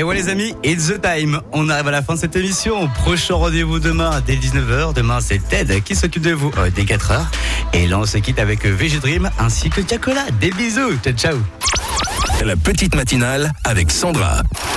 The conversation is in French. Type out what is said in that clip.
ouais les amis, it's the time. On arrive à la fin de cette émission. Prochain rendez-vous demain dès 19h. Demain c'est Ted qui s'occupe de vous dès 4h. Et là on se quitte avec VG Dream ainsi que Diacola. Des bisous, ciao ciao. La petite matinale avec Sandra.